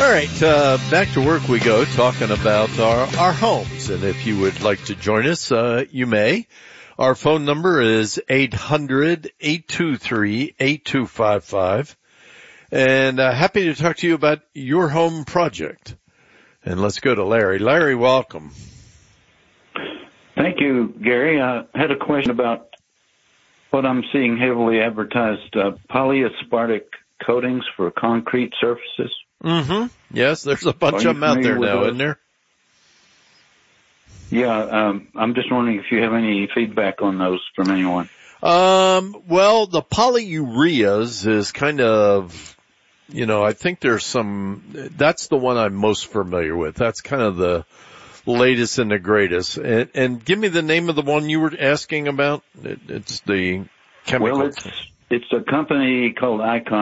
All right, back to work we go, talking about our homes. And if you would like to join us, you may. Our phone number is 800-823-8255. And happy to talk to you about your home project. And let's go to Larry. Larry, welcome. Thank you, Gary. I had a question about what I'm seeing heavily advertised, polyaspartic coatings for concrete surfaces. Mm-hmm. Yes, there's a bunch of them out there now, isn't there? Yeah, I'm just wondering if you have any feedback on those from anyone. Well, the polyureas is kind of, I think there's that's the one I'm most familiar with. That's kind of the latest and the greatest. And give me the name of the one you were asking about. It's the chemical. Well, it's a company called Icon.